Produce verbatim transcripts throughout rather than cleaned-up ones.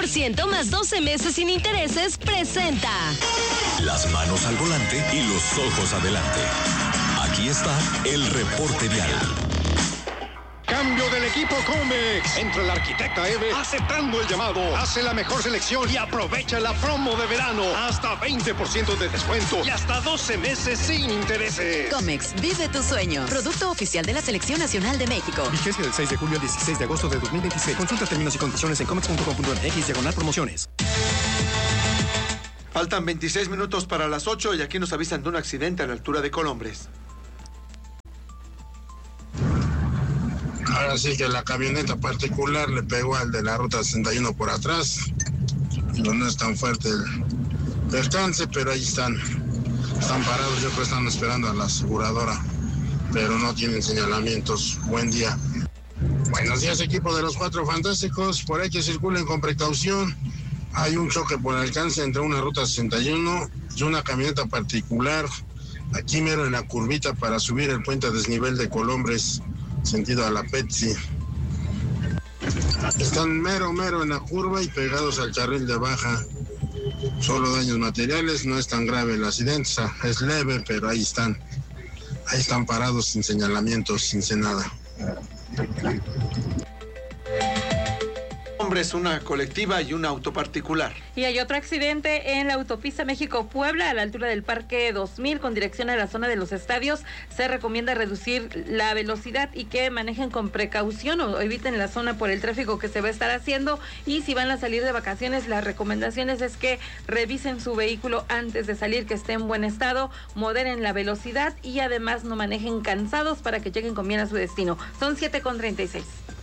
por ciento más doce meses sin intereses presenta Las manos al volante y los ojos adelante. Aquí está el reporte vial. Cambio del equipo Comex. Entra el arquitecta Eve aceptando el llamado. Hace la mejor selección y aprovecha la promo de verano. Hasta veinte por ciento de descuento y hasta doce meses sin intereses. Comex, vive tu sueño. Producto oficial de la Selección Nacional de México. Vigencia del seis de julio al dieciséis de agosto de dos mil veintiséis. Consulta términos y condiciones en comex punto com punto m x diagonal promociones. Faltan veintiséis minutos para las ocho y aquí nos avisan de un accidente a la altura de Colombres. Ahora sí que la camioneta particular le pegó al de la ruta sesenta y uno por atrás. No es tan fuerte el percance, pero ahí están. Están parados, yo creo que están esperando a la aseguradora, pero no tienen señalamientos. Buen día. Buenos días, equipo de los Cuatro Fantásticos. Por ahí que circulen con precaución. Hay un choque por alcance entre una ruta sesenta y uno y una camioneta particular. Aquí mero en la curvita para subir el puente a desnivel de Colombres, sentido a la Pepsi. Están mero, mero en la curva y pegados al carril de baja. Solo daños materiales, no es tan grave el accidente, es leve, pero ahí están. Ahí están parados sin señalamientos, sin hacer nada. Hombres, una colectiva y un auto particular. Y hay otro accidente en la autopista México-Puebla a la altura del Parque dos mil con dirección a la zona de los estadios. Se recomienda reducir la velocidad y que manejen con precaución o eviten la zona por el tráfico que se va a estar haciendo. Y si van a salir de vacaciones, las recomendaciones es que revisen su vehículo antes de salir, que esté en buen estado, moderen la velocidad y además no manejen cansados para que lleguen con bien a su destino. Son siete con treinta y seis.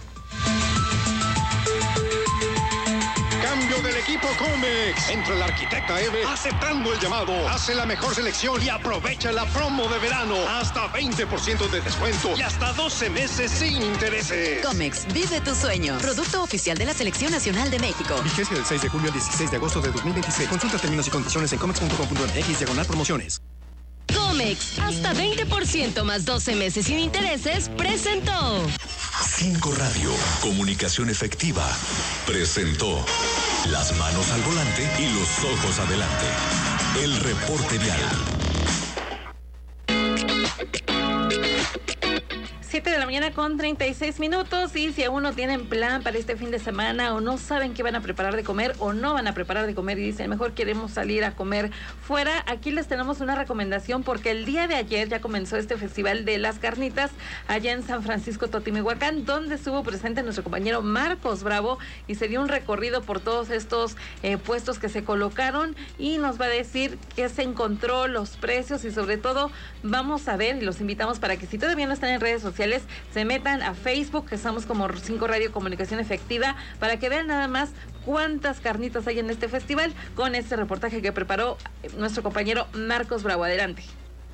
Cambio del equipo Comex. Entra el arquitecta Eve aceptando el llamado. Hace la mejor selección y aprovecha la promo de verano. Hasta veinte por ciento de descuento y hasta doce meses sin intereses. Comex, vive tu sueño. Producto oficial de la Selección Nacional de México. Vigencia del seis de julio al dieciséis de agosto de dos mil veintiséis. Consulta términos y condiciones en comex punto com punto m x diagonal promociones. Comex, hasta veinte por ciento más doce meses sin intereses presentó Cinco Radio, comunicación efectiva, presentó Las manos al volante y los ojos adelante. El reporte vial. siete de la mañana con treinta y seis minutos y si aún no tienen plan para este fin de semana o no saben qué van a preparar de comer o no van a preparar de comer y dicen mejor queremos salir a comer fuera, aquí les tenemos una recomendación porque el día de ayer ya comenzó este Festival de las Carnitas allá en San Francisco Totimihuacán, donde estuvo presente nuestro compañero Marcos Bravo y se dio un recorrido por todos estos eh, puestos que se colocaron y nos va a decir qué se encontró, los precios y sobre todo vamos a ver y los invitamos para que si todavía no están en redes sociales se metan a Facebook, que estamos como cinco Radio Comunicación Efectiva, para que vean nada más cuántas carnitas hay en este festival con este reportaje que preparó nuestro compañero Marcos Bravo. Adelante.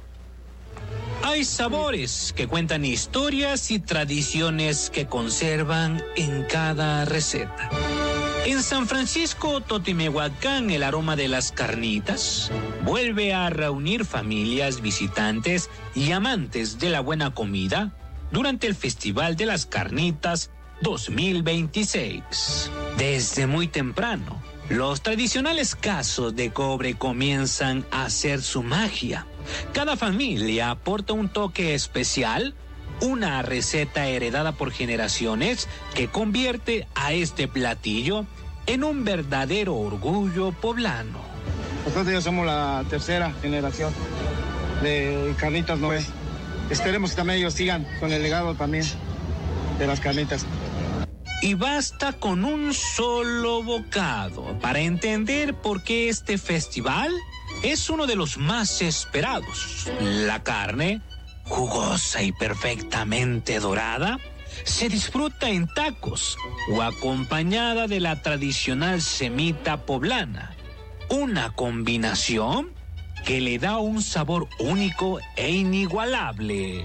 Hay sabores que cuentan historias y tradiciones que conservan en cada receta. En San Francisco Totimihuacán, el aroma de las carnitas vuelve a reunir familias, visitantes y amantes de la buena comida durante el Festival de las Carnitas dos mil veintiséis. Desde muy temprano, los tradicionales casos de cobre comienzan a hacer su magia. Cada familia aporta un toque especial, una receta heredada por generaciones que convierte a este platillo en un verdadero orgullo poblano. Nosotros ya somos la tercera generación de carnitas, ¿no? Esperemos que también ellos sigan con el legado también de las carnitas. Y basta con un solo bocado para entender por qué este festival es uno de los más esperados. La carne, jugosa y perfectamente dorada, se disfruta en tacos o acompañada de la tradicional semita poblana. Una combinación que le da un sabor único e inigualable.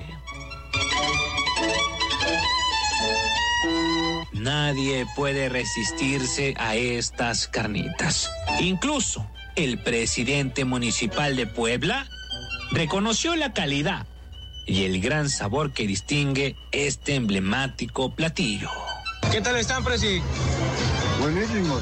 Nadie puede resistirse a estas carnitas. Incluso el presidente municipal de Puebla reconoció la calidad y el gran sabor que distingue este emblemático platillo. ¿Qué tal están, presi? Buenísimos.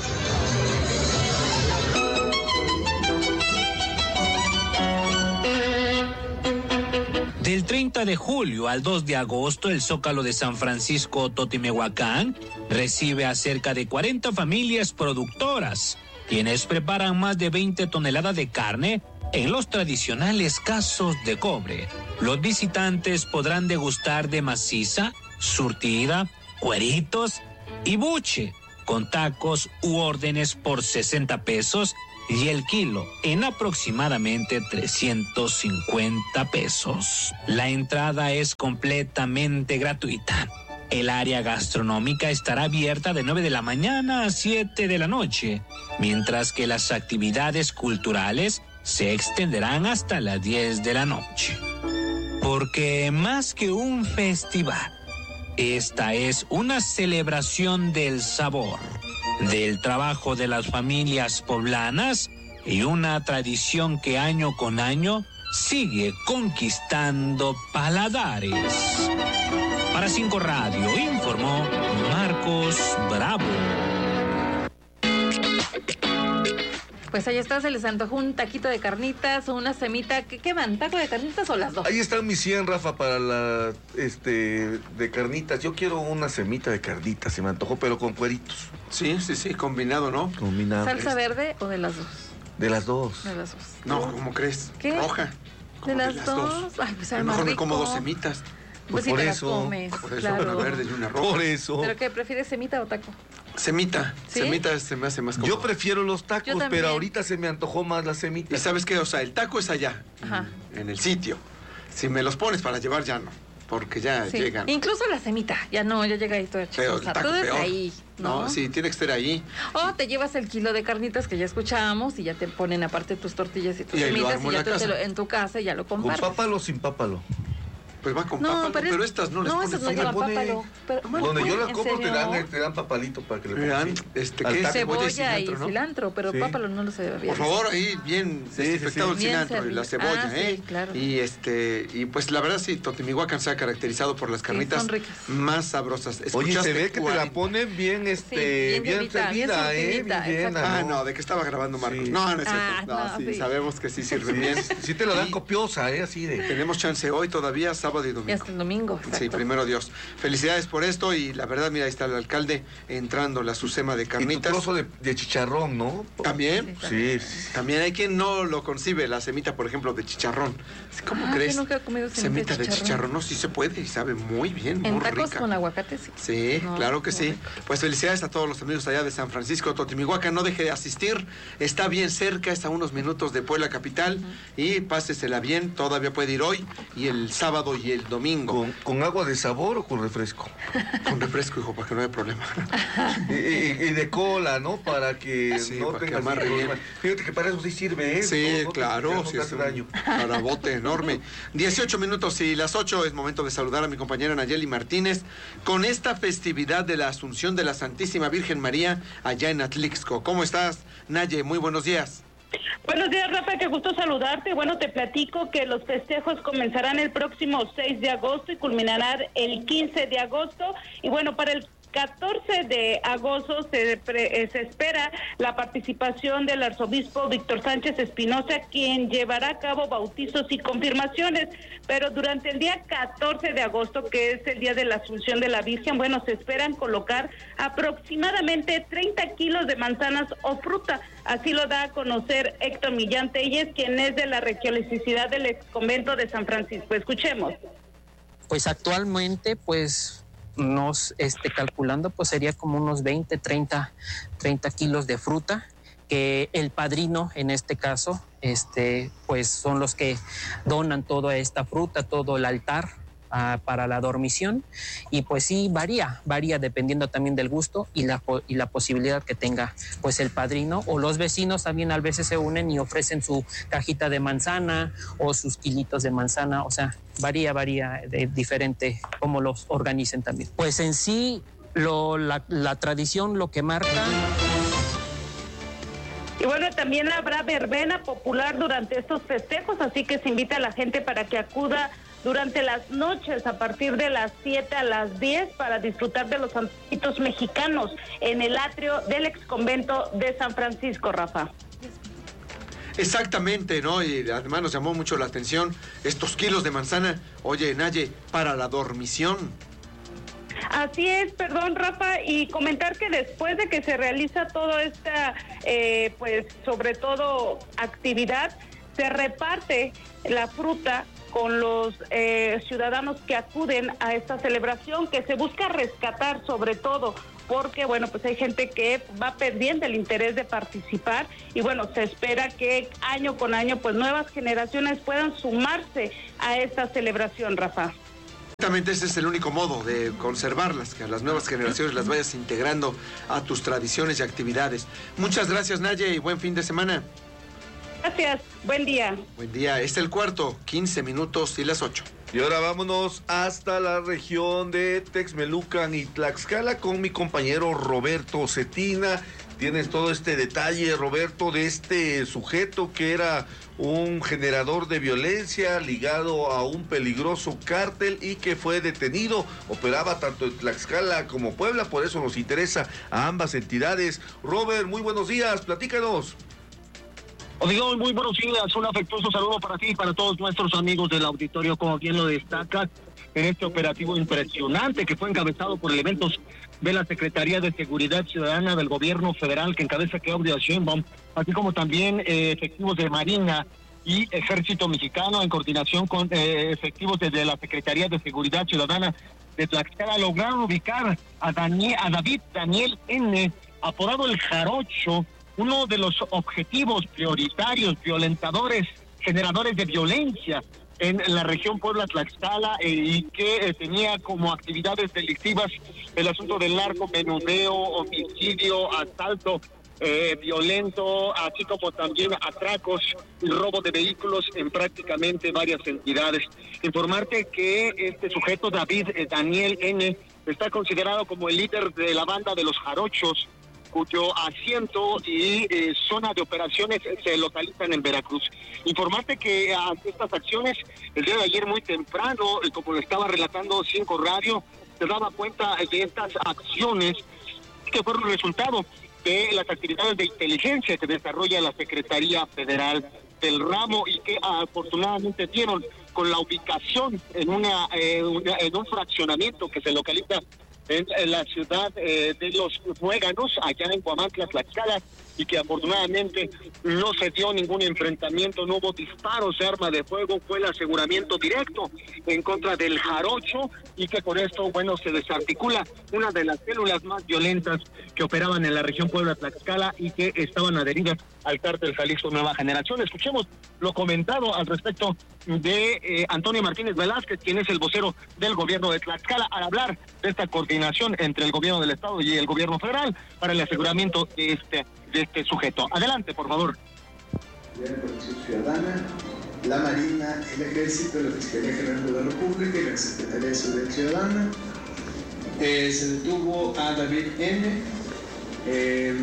Del treinta de julio al dos de agosto, el Zócalo de San Francisco Totimehuacán recibe a cerca de cuarenta familias productoras, quienes preparan más de veinte toneladas de carne en los tradicionales casos de cobre. Los visitantes podrán degustar de maciza, surtida, cueritos y buche, con tacos u órdenes por sesenta pesos y el kilo en aproximadamente trescientos cincuenta pesos. La entrada es completamente gratuita. El área gastronómica estará abierta de nueve de la mañana a siete de la noche, mientras que las actividades culturales se extenderán hasta las diez de la noche. Porque más que un festival, esta es una celebración del sabor, del trabajo de las familias poblanas y una tradición que año con año sigue conquistando paladares. Para Cinco Radio informó Marcos Bravo. Pues ahí está, se les antojó un taquito de carnitas o una semita. ¿Qué, qué van? ¿Taco de carnitas o las dos? Ahí están mis cien, Rafa, para la, este, de carnitas. Yo quiero una semita de carnitas, se me antojó, pero con cueritos. Sí, sí, sí, combinado, ¿no? Combinado. ¿Salsa verde o de las dos? De las dos. De las dos. No, ¿cómo crees? ¿Qué? Roja. ¿De las, las dos? dos? Ay, pues a lo mejor me como dos semitas. Pues, pues sí por te eso, las comes, por eso, claro. Una verde y una roja. Por eso. ¿Pero qué, prefieres semita o taco? Semita, ¿Sí? semita se me hace más cómodo. Yo prefiero los tacos, pero ahorita se me antojó más la semita. ¿Y sabes qué? O sea, el taco es allá, Ajá. en el sitio. Si me los pones para llevar, ya no, porque ya sí. llegan. Incluso la semita, ya no, ya llega ahí toda Pero el taco todo peor. es ahí, ¿no? No, sí, tiene que estar ahí. O te llevas el kilo de carnitas que ya escuchábamos y ya te ponen aparte tus tortillas y tus y semitas y en ya tú te lo, en tu casa y ya lo compartes. ¿Con pápalo o sin pápalo? Pues va con no, pápalo, pero, pero es, estas no les no, pones. esas no llevan pápalo. Pero, Donde yo la ¿en compro te serio? dan, te dan papalito para que le pongas. Dan, este, Al ¿qué es? taco. Cebolla y cilantro, y ¿no? cilantro, pero Sí. pápalo no lo se ve bien. Por favor, ahí bien Sí, desinfectado sí, sí. el cilantro Bien y la servido. cebolla, Ah, ¿eh? sí, claro. Y este, y pues la verdad sí, Totimihuacán se ha caracterizado por las carnitas son ricas. más sabrosas. Oye, se ¿Escuchaste ve que te la cuarenta? ponen bien, este, Sí, bien bien, servida, bien servida, eh, surtidita, bien llena, exacto. Ah, no, de que estaba grabando Marcos. Sí. No, no es cierto. Ah, no, no, sí, sí. sabemos que sí sirve Sí, bien. sí te la dan Y copiosa, eh, así de. tenemos chance hoy todavía, sábado y Y domingo. hasta el domingo, exacto. Sí, primero Dios. Felicidades por esto y la verdad, mira, ahí está el alcalde entrando la Susema de Y tu carnitas. trozo de, de chicharrón, ¿no? ¿También? Sí, sí. También hay quien no lo concibe, la semita, por ejemplo, de chicharrón. ¿Cómo Ah, crees? yo nunca he comido semita Semita de de chicharrón. chicharrón, no, sí se puede y sabe muy bien, En muy tacos rica. con aguacate, sí. Sí, No, claro que muy sí. rico. Pues felicidades a todos los amigos allá de San Francisco, Totimihuacán. No deje de asistir, está bien cerca, está a unos minutos de Puebla capital. Uh-huh. Y pásesela bien, todavía puede ir hoy y el sábado y el domingo. ¿Con, con agua de sabor o con refresco? Con refresco, hijo, para que no haya problema. y, y, y de cola, ¿no? Para que sí, no para que tengas amarre bien. Fíjate que para eso sí sirve, ¿eh? Sí, no, no claro, te, no sí, te es hace un daño. carabote enorme. dieciocho minutos y las ocho es momento de saludar a mi compañera Nayeli Martínez con esta festividad de la Asunción de la Santísima Virgen María allá en Atlixco. ¿Cómo estás, Naye? Muy buenos días. Buenos días, Rafa, qué gusto saludarte. Bueno, te platico que los festejos comenzarán el próximo seis de agosto y culminarán el quince de agosto. Y bueno, para el catorce de agosto se, pre, se espera la participación del arzobispo Víctor Sánchez Espinosa, quien llevará a cabo bautizos y confirmaciones. Pero durante el día catorce de agosto, que es el día de la Asunción de la Virgen, bueno, se esperan colocar aproximadamente treinta kilos de manzanas o fruta. Así lo da a conocer Héctor Millán Telles, quien es de la religiosidad del exconvento de San Francisco. Escuchemos. Pues actualmente, pues nos este calculando pues sería como unos veinte, treinta kilos de fruta, que el padrino en este caso este pues son los que donan toda esta fruta, todo el altar uh, para la dormición. Y pues sí varía, varía dependiendo también del gusto y la, y la posibilidad que tenga pues el padrino, o los vecinos también a veces se unen y ofrecen su cajita de manzana o sus kilitos de manzana. O sea, varía, varía de diferente cómo los organicen también. Pues en sí, lo, la, la tradición lo que marca... Y bueno, también habrá verbena popular durante estos festejos, así que se invita a la gente para que acuda durante las noches a partir de las siete a las diez para disfrutar de los antojitos mexicanos en el atrio del exconvento de San Francisco, Rafa. Exactamente, ¿no? Y además nos llamó mucho la atención estos kilos de manzana, oye, Naye, para la dormición. Así es, perdón, Rafa, y comentar que después de que se realiza toda esta, eh, pues, sobre todo, actividad, se reparte la fruta con los eh, ciudadanos que acuden a esta celebración, que se busca rescatar sobre todo, porque, bueno, pues hay gente que va perdiendo el interés de participar y, bueno, se espera que año con año, pues, nuevas generaciones puedan sumarse a esta celebración, Rafa. Exactamente, ese es el único modo de conservarlas, que a las nuevas generaciones las vayas integrando a tus tradiciones y actividades. Muchas gracias, Naye, y buen fin de semana. Gracias, buen día. Buen día, es el cuarto, quince minutos y las ocho. Y ahora vámonos hasta la región de Texmelucan y Tlaxcala con mi compañero Roberto Cetina. Tienes todo este detalle, Roberto, de este sujeto que era un generador de violencia ligado a un peligroso cártel y que fue detenido. Operaba tanto en Tlaxcala como Puebla, por eso nos interesa a ambas entidades. Robert, muy buenos días, platícanos. Odilon, muy buenos días, un afectuoso saludo para ti y para todos nuestros amigos del auditorio, como bien lo destacas, en este operativo impresionante que fue encabezado por elementos de la Secretaría de Seguridad Ciudadana del Gobierno Federal que encabeza Claudia Sheinbaum, así como también eh, efectivos de Marina y Ejército Mexicano en coordinación con eh, efectivos de, de la Secretaría de Seguridad Ciudadana de Tlaxcala, lograron ubicar a, Daniel, a David Daniel N., apodado El Jarocho, uno de los objetivos prioritarios, violentadores, generadores de violencia en la región Puebla-Tlaxcala eh, y que eh, tenía como actividades delictivas el asunto del narco, menudeo, homicidio, asalto eh, violento, así como también atracos y robo de vehículos en prácticamente varias entidades. Informarte que este sujeto, David eh, Daniel N., está considerado como el líder de la banda de los Jarochos, cuyo asiento y eh, zona de operaciones se localizan en Veracruz. Informarte que ante estas acciones, el día de ayer muy temprano, eh, como lo estaba relatando Cinco Radio, se daba cuenta de estas acciones que fueron resultado de las actividades de inteligencia que desarrolla la Secretaría Federal del ramo y que afortunadamente dieron con la ubicación en, una, eh, una en un fraccionamiento que se localiza en, en la ciudad eh, de Los Muéganos, allá en Huamantla, Tlaxcala, y que afortunadamente no se dio ningún enfrentamiento, no hubo disparos de arma de fuego, fue el aseguramiento directo en contra del Jarocho y que con esto, bueno, se desarticula una de las células más violentas que operaban en la región Puebla-Tlaxcala y que estaban adheridas al cártel Jalisco Nueva Generación. Escuchemos lo comentado al respecto de eh, Antonio Martínez Velázquez, quien es el vocero del gobierno de Tlaxcala, al hablar de esta coordinación entre el gobierno del estado y el gobierno federal para el aseguramiento de este de este sujeto. Adelante, por favor. La Protección Ciudadana, la Marina, el Ejército, la Fiscalía General de la República y la Secretaría de Seguridad Ciudadana. Eh, se detuvo a David N. Eh,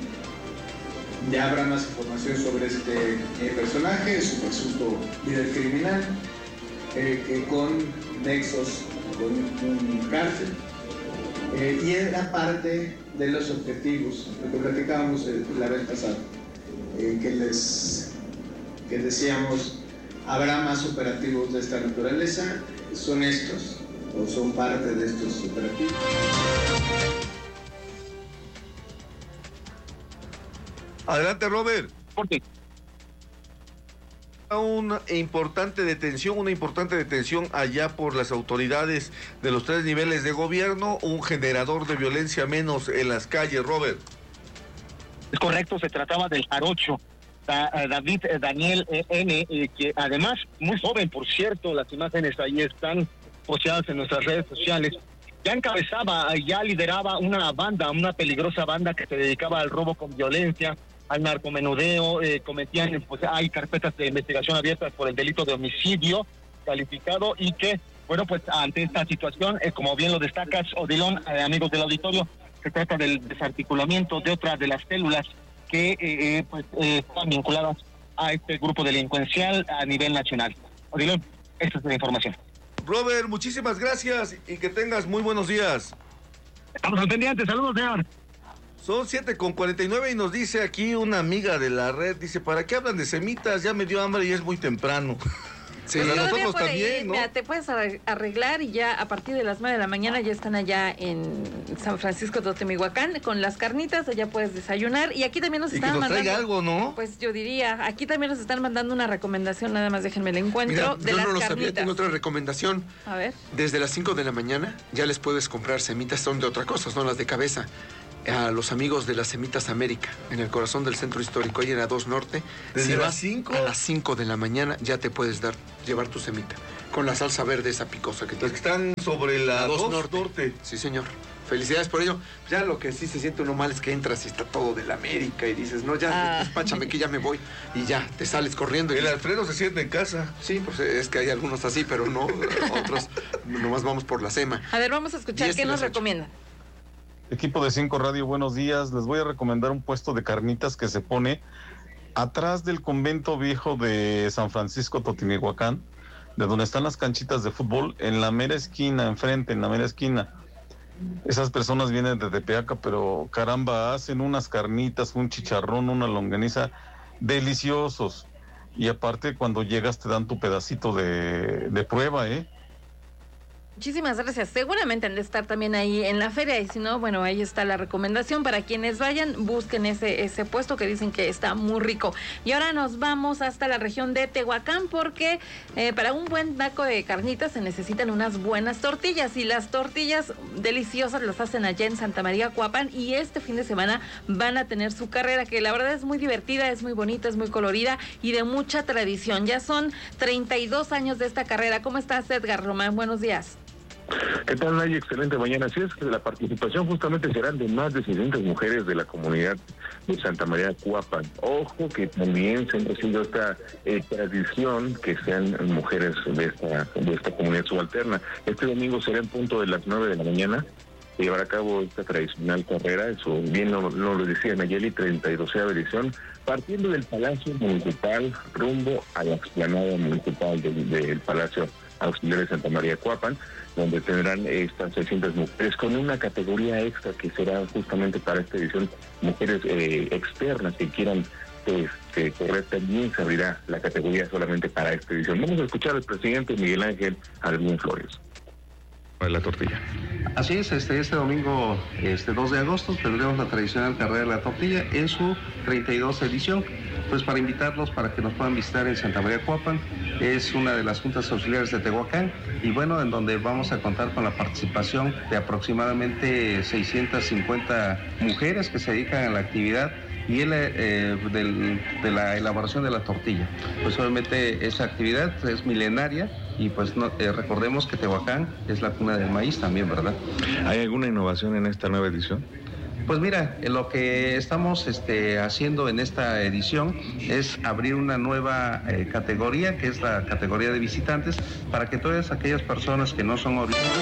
ya habrá más información sobre este eh, personaje, es un presunto líder criminal eh, que con nexos con un cárcel. Eh, y era parte de los objetivos, lo que platicábamos eh, la vez pasada, eh, que les que decíamos, habrá más operativos de esta naturaleza, son estos, o son parte de estos operativos. Adelante, Robert. ¿Por qué? Una importante detención, una importante detención allá por las autoridades de los tres niveles de gobierno, un generador de violencia menos en las calles, Robert. Es correcto, se trataba del Jarocho, David Daniel N., que además, muy joven, por cierto, las imágenes ahí están posteadas en nuestras redes sociales, ya encabezaba, ya lideraba una banda, una peligrosa banda que se dedicaba al robo con violencia, al narcomenudeo, eh, cometían, pues hay carpetas de investigación abiertas por el delito de homicidio calificado y que, bueno, pues ante esta situación, eh, como bien lo destacas, Odilon, eh, amigos del auditorio, se trata del desarticulamiento de otra de las células que eh, pues eh, están vinculadas a este grupo delincuencial a nivel nacional. Odilon, esta es la información. Robert, muchísimas gracias y que tengas muy buenos días. Estamos al pendiente, saludos, señor. Son siete con cuarenta y nueve y nos dice aquí una amiga de la red, dice, ¿para qué hablan de semitas? Ya me dio hambre y es muy temprano. Sí, pues nosotros también, ¿no? Mira, te puedes arreglar y ya a partir de las nueve de la mañana ya están allá en San Francisco Totemihuacán con las carnitas, allá puedes desayunar y aquí también nos y están que nos mandando algo, ¿no? Pues yo diría, aquí también nos están mandando una recomendación, nada más déjenme el encuentro. Mira, de yo las no lo carnitas. sabía, tengo otra recomendación. A ver. Desde las cinco de la mañana ya les puedes comprar semitas, son de otra cosa, son las de cabeza. A los amigos de las Semitas América, en el corazón del centro histórico, ahí en la dos Norte. ¿Desde si las vas cinco? A las cinco de la mañana ya te puedes dar, llevar tu semita, con la salsa verde esa picosa que Las que están sobre la, la dos Norte. Norte. Sí, señor. Felicidades por ello. Ya lo que sí se siente uno mal es que entras y está todo de la América y dices, no, ya, ah. despáchame que ya me voy. Y ya, te sales corriendo. Y el Alfredo se siente en casa. Sí, pues es que hay algunos así, pero no, otros nomás vamos por la SEMA. A ver, vamos a escuchar qué nos recomiendan. Equipo de Cinco Radio, buenos días. Les voy a recomendar un puesto de carnitas que se pone atrás del convento viejo de San Francisco Totimihuacán, de donde están las canchitas de fútbol, en la mera esquina, enfrente, en la mera esquina. Esas personas vienen de Tepeaca, pero caramba, hacen unas carnitas, un chicharrón, una longaniza deliciosos. Y aparte, cuando llegas te dan tu pedacito de, de prueba, ¿eh? Muchísimas gracias. Seguramente han de estar también ahí en la feria y si no, bueno, ahí está la recomendación para quienes vayan, busquen ese ese puesto que dicen que está muy rico. Y ahora nos vamos hasta la región de Tehuacán porque eh, para un buen taco de carnitas se necesitan unas buenas tortillas y las tortillas deliciosas las hacen allá en Santa María Cuapan y este fin de semana van a tener su carrera que la verdad es muy divertida, es muy bonita, es muy colorida y de mucha tradición. Ya son treinta y dos años de esta carrera. ¿Cómo estás, Edgar Román? Buenos días. ¿Qué tal, Nay? Excelente mañana. Así es que la participación justamente serán de más de seiscientas mujeres de la comunidad de Santa María Cuapan. Ojo que también se ha sido esta eh, tradición que sean mujeres de esta, de esta comunidad subalterna. Este domingo será en punto de las nueve de la mañana. Se llevará a cabo esta tradicional carrera, eso bien no, no lo decía Nayeli, treinta y doceava edición, partiendo del Palacio Municipal rumbo a la explanada municipal del, del Palacio Auxiliar de Santa María Cuapan, donde tendrán estas seiscientas mujeres con una categoría extra que será justamente para esta edición mujeres eh, externas que quieran pues, que correr. También se abrirá la categoría solamente para esta edición. Vamos a escuchar al presidente Miguel Ángel Albín Flores. La tortilla. Así es, este, este domingo, este dos de agosto, tendremos la tradicional carrera de la tortilla en su treinta y dos edición. Pues para invitarlos para que nos puedan visitar en Santa María Cuapan, es una de las juntas auxiliares de Tehuacán y bueno, en donde vamos a contar con la participación de aproximadamente seiscientas cincuenta mujeres que se dedican a la actividad y el, eh, del, de la elaboración de la tortilla. Pues obviamente esa actividad es milenaria y pues no, eh, recordemos que Tehuacán es la cuna del maíz también, ¿verdad? ¿Hay alguna innovación en esta nueva edición? Pues mira, lo que estamos este, haciendo en esta edición es abrir una nueva eh, categoría, que es la categoría de visitantes, para que todas aquellas personas que no son originarias...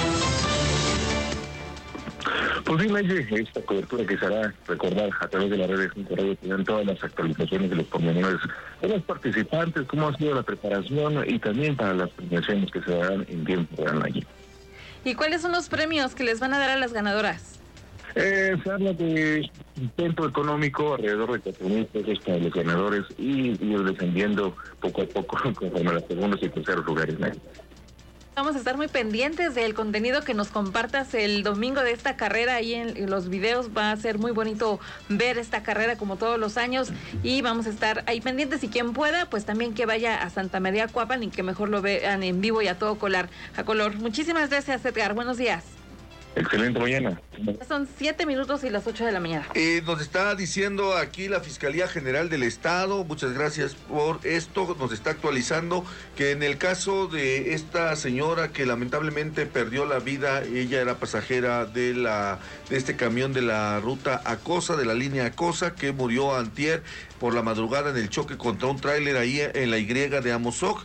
Pues bien, Naye, esta cobertura que se hará recordar a través de las redes de Radio tendrán todas las actualizaciones de los pormenores de los participantes, cómo ha sido la preparación y también para las premiaciones que se darán en tiempo real allí. ¿Y cuáles son los premios que les van a dar a las ganadoras? Eh, se habla de intento económico alrededor de cuatro mil pesos para los ganadores y ir descendiendo poco a poco conforme a los segundos y terceros lugares. Vamos a estar muy pendientes del contenido que nos compartas el domingo de esta carrera. Ahí en los videos va a ser muy bonito ver esta carrera como todos los años y vamos a estar ahí pendientes y quien pueda pues también que vaya a Santa María Cuapan y que mejor lo vean en vivo y a todo color. A color. Muchísimas gracias, Edgar. Buenos días. Excelente mañana. Son siete minutos y las ocho de la mañana. Eh, nos está diciendo aquí la Fiscalía General del Estado, muchas gracias por esto, nos está actualizando que en el caso de esta señora que lamentablemente perdió la vida, ella era pasajera de la de este camión de la ruta Acosa, de la línea Acosa, que murió antier por la madrugada en el choque contra un tráiler ahí en la Y de Amozoc.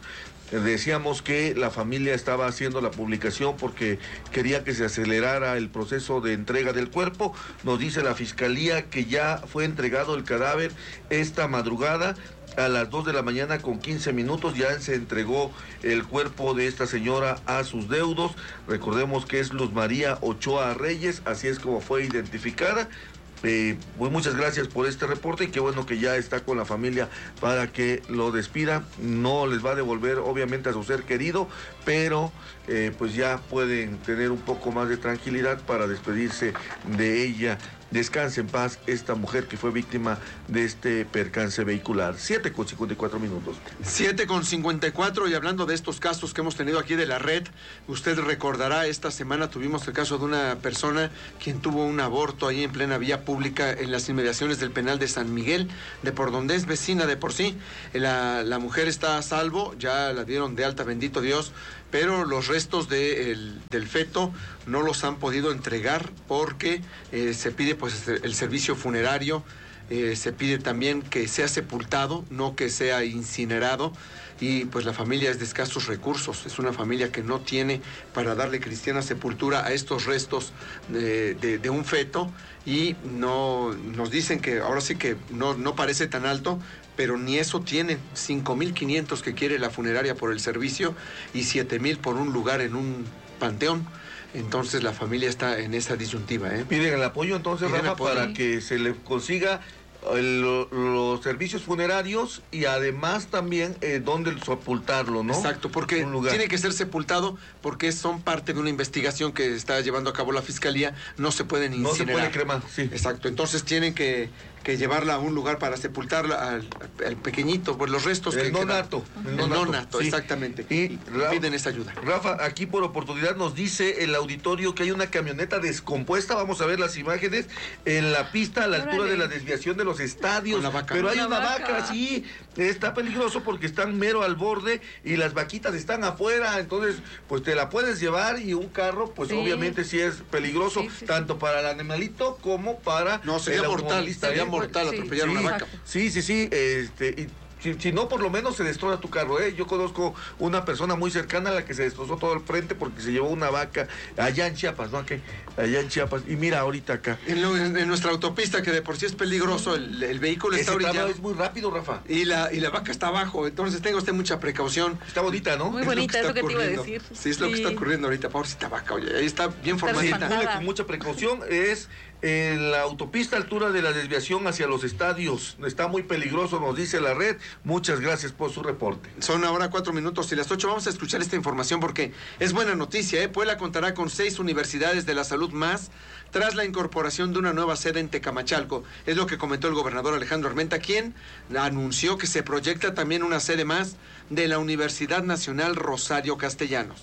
Decíamos que la familia estaba haciendo la publicación porque quería que se acelerara el proceso de entrega del cuerpo. Nos dice la fiscalía que ya fue entregado el cadáver esta madrugada. A las dos de la mañana con quince minutos ya se entregó el cuerpo de esta señora a sus deudos. Recordemos que es Luz María Ochoa Reyes, así es como fue identificada. Eh, pues muchas gracias por este reporte y qué bueno que ya está con la familia para que lo despida. No les va a devolver obviamente a su ser querido, pero eh, pues ya pueden tener un poco más de tranquilidad para despedirse de ella. Descanse en paz esta mujer que fue víctima de este percance vehicular. siete con cincuenta y cuatro minutos. siete con cincuenta y cuatro, y hablando de estos casos que hemos tenido aquí de la red, usted recordará, esta semana tuvimos el caso de una persona quien tuvo un aborto ahí en plena vía pública en las inmediaciones del penal de San Miguel, de por donde es vecina de por sí. La, la mujer está a salvo, ya la dieron de alta, bendito Dios, pero los restos de el, del feto no los han podido entregar porque eh, se pide pues el servicio funerario, eh, se pide también que sea sepultado, no que sea incinerado, y pues la familia es de escasos recursos, es una familia que no tiene para darle cristiana sepultura a estos restos de, de, de un feto, y no nos dicen que ahora sí que no, no parece tan alto, pero ni eso tienen. Cinco mil quinientos que quiere la funeraria por el servicio y siete mil por un lugar en un panteón. Entonces la familia está en esa disyuntiva, ¿eh? Piden el apoyo entonces, Piden Rafa, apoyo. para que se le consiga el, los servicios funerarios y además también eh, dónde sepultarlo, ¿no? Exacto, porque tiene que ser sepultado porque son parte de una investigación que está llevando a cabo la fiscalía, no se pueden incinerar. No se puede cremar, sí. Exacto, entonces tienen que, que llevarla a un lugar para sepultarla al, al pequeñito, pues los restos el que nonato, quedan. el El nonato, nonato, sí. exactamente. Y, Y Rafa, piden esa ayuda. Rafa, aquí por oportunidad nos dice el auditorio que hay una camioneta descompuesta, vamos a ver las imágenes, en la pista a la altura Órale. de la desviación de los estadios. Con la vaca. Pero hay Con una la vaca. vaca, sí, está peligroso porque están mero al borde y las vaquitas están afuera, entonces pues te la puedes llevar, y un carro pues Sí. obviamente sí es peligroso, Sí, sí, tanto para el animalito como para No, sería el mortal, automovilista, sería ¿eh? mortal atropellar Sí, una vaca. Sí, sí, sí, este, y si, si no, por lo menos se destroza tu carro, ¿eh? Yo conozco una persona muy cercana a la que se destrozó todo el frente porque se llevó una vaca allá en Chiapas, ¿no? Aquí, allá en Chiapas. Y mira ahorita acá. En, lo- en- en nuestra autopista, que de por sí es peligroso, el, el vehículo está Ese tramo orillado. es muy rápido, Rafa. Y la, y la vaca está abajo, entonces tenga usted mucha precaución. Está bonita, ¿no? Muy Es bonita, que es lo que está te iba a ocurriendo. decir. Sí, es lo que Sí. está ocurriendo ahorita, pobrecita vaca, oye, ahí está bien Sí, formadita. dale con mucha precaución. Es en la autopista altura de la desviación hacia los estadios. Está muy peligroso, nos dice la red. Muchas gracias por su reporte. Son ahora cuatro minutos y las ocho. Vamos a escuchar esta información porque es buena noticia, ¿eh? Puebla contará con seis universidades de la salud más tras la incorporación de una nueva sede en Tecamachalco. Es lo que comentó el gobernador Alejandro Armenta, quien anunció que se proyecta también una sede más de la Universidad Nacional Rosario Castellanos.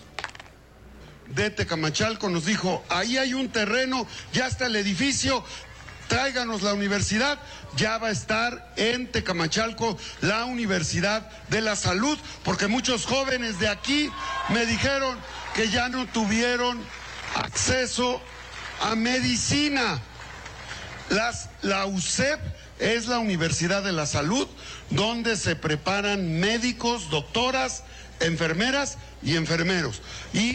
De Tecamachalco nos dijo, ahí hay un terreno, ya está el edificio, tráiganos la universidad, ya va a estar en Tecamachalco la Universidad de la Salud, porque muchos jóvenes de aquí me dijeron que ya no tuvieron acceso a medicina. Las, la U C E P es la Universidad de la Salud, donde se preparan médicos, doctoras, enfermeras y enfermeros. Y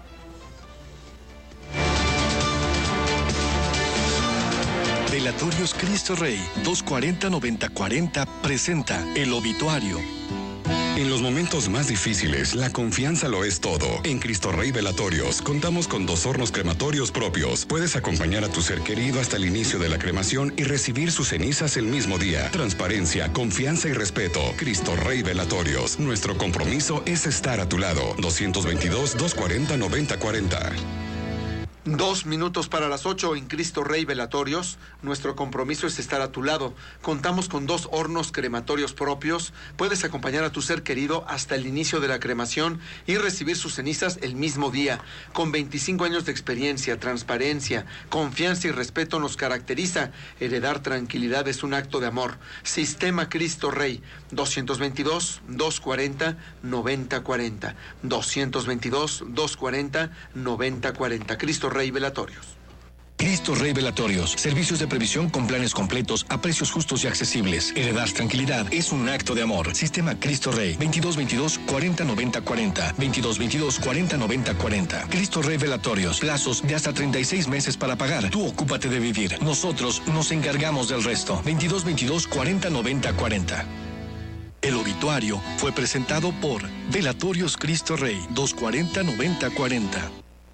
Velatorios Cristo Rey doscientos cuarenta noventa cuarenta presenta El Obituario. En los momentos más difíciles, la confianza lo es todo. En Cristo Rey Velatorios contamos con dos hornos crematorios propios. Puedes acompañar a tu ser querido hasta el inicio de la cremación y recibir sus cenizas el mismo día. Transparencia, confianza y respeto. Cristo Rey Velatorios. Nuestro compromiso es estar a tu lado. doscientos veintidós, doscientos cuarenta, noventa cuarenta. Dos minutos para las ocho en Cristo Rey Velatorios. Nuestro compromiso es estar a tu lado. Contamos con dos hornos crematorios propios. Puedes acompañar a tu ser querido hasta el inicio de la cremación y recibir sus cenizas el mismo día. Con veinticinco años de experiencia, transparencia, confianza y respeto nos caracteriza. Heredar tranquilidad es un acto de amor. Sistema Cristo Rey, doscientos veintidós, doscientos cuarenta, noventa cuarenta. doscientos veintidós, doscientos cuarenta, noventa cuarenta. Cristo Rey Velatorios. Cristo Rey Velatorios. Servicios de previsión con planes completos a precios justos y accesibles. Heredar tranquilidad es un acto de amor. Sistema Cristo Rey. veintidós veintidós cuarenta noventa cuarenta. veintidós veintidós cuarenta noventa cuarenta. Cristo Rey Velatorios. Plazos de hasta treinta y seis meses para pagar. Tú ocúpate de vivir. Nosotros nos encargamos del resto. veintidós veintidós cuarenta noventa cuarenta. El obituario fue presentado por Velatorios Cristo Rey. dos cuarenta noventa cuarenta.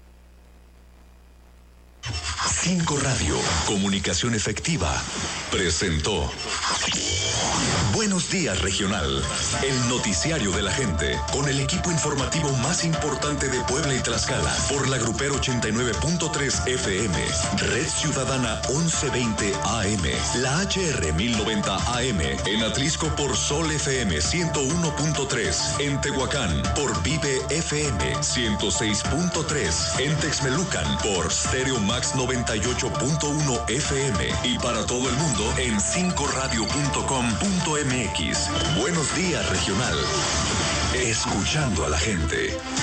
Cinco Radio, comunicación efectiva, presentó Buenos Días Regional, el noticiario de la gente, con el equipo informativo más importante de Puebla y Tlaxcala, por la Grupero ochenta y nueve punto tres F M, Red Ciudadana once veinte A M, la H R mil noventa A M, en Atlisco por Sol F M ciento uno punto tres, en Tehuacán por Vive F M ciento seis punto tres, en Texmelucan por Stereo Max noventa y ocho punto uno F M y para todo el mundo en cinco radio punto com punto m x. Buenos Días Regional. Escuchando a la gente.